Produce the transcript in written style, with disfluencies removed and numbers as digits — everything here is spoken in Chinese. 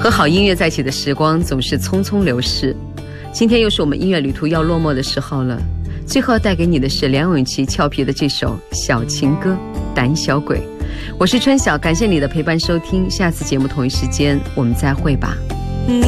和好音乐在一起的时光总是匆匆流逝，今天又是我们音乐旅途要落幕的时候了。最后带给你的是梁咏琪俏皮的这首小情歌《胆小鬼》。我是春晓，感谢你的陪伴收听，下次节目同一时间我们再会吧。